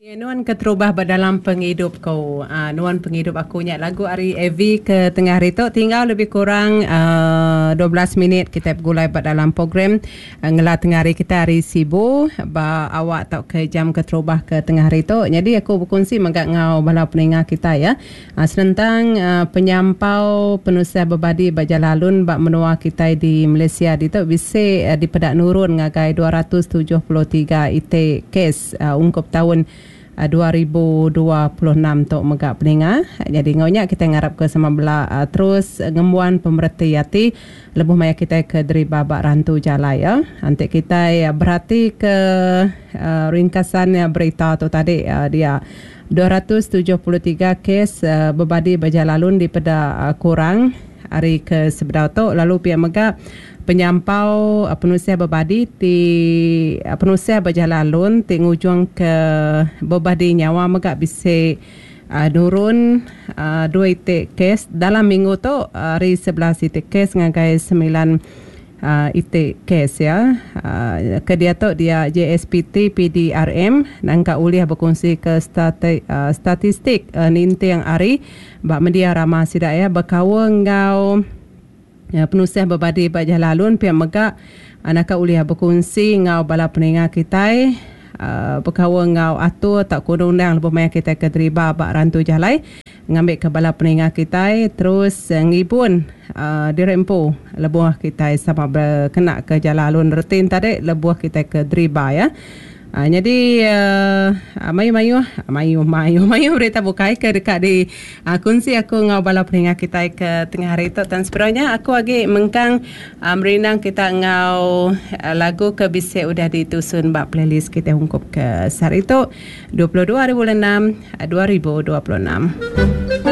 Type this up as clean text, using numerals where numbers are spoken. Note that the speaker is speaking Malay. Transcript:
Nuan keterubah dalam penghidup kau. Nuan penghidup aku nyak lagu hari Evi ke tengah ritok tinggal lebih kurang 12 minit kita bergulai dalam program ngelah tengah hari kita hari sibu ba awak tak ke jam keterubah ke tengah ritok. Jadi aku berkongsi magak ngau bala pendengar kita ya. Senentang penyampau penusah berbadi bajalalun bak menua kita di Malaysia ditok bisa di pedak nurun ngagai 273 ite kes ungkup tahun 2026 tok megak pendengar. Jadi ngaunya kita ngarap ke sama bela terus ngembuan pemerhati yati lebuh maya kita ke deri babak rantu jala ya. Nanti kita berhati ke ringkasan berita tu tadi dia 273 kes berbadi berjalalun di peda kurang hari ke sebedau tu lalu pihak megak penyampau penusia berbadi di penusia berjalalun di ngujung ke berbadi nyawa megak bisa nurun 2 itik kes dalam minggu tu hari 11 itik kes ngagai 9 itik kes ya. Ke dia tu dia JSPT PDRM nangka uliah berkongsi ke statistik ninti yang hari bak media ramah sidak ya berkawa ngau penusah berbadi bak jalalun pihak megak anak uliah berkongsi ngau bala pendengar kita berkawa ngau atur tak kundang lebih banyak kita ke deriba bak rantu jalai ngambil ke bala pendengar kita terus ngibun dirempu lebuah kita sama berkena ke jalalun rutin tadi lebuah kita ke deriba ya. Jadi mayu berita bukai ke dekat di kunci aku ngau bala pendengar kita ke tengah hari tu dan sebenarnya aku lagi mengkang merinang kita ngau lagu ke bisik udah ditusun bak playlist kita hungkup ke hari tu 22 bulan 6 2026.